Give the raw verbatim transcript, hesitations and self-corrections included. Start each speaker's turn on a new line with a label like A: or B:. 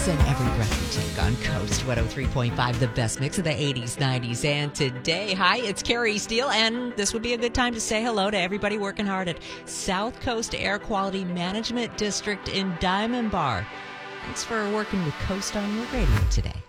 A: And every breath you take on Coast one oh three point five, the best mix of the eighties, nineties, and today. Hi, it's Carrie Steele, and this would be a good time to say hello to everybody working hard at South Coast Air Quality Management District in Diamond Bar. Thanks for working with Coast on your radio today.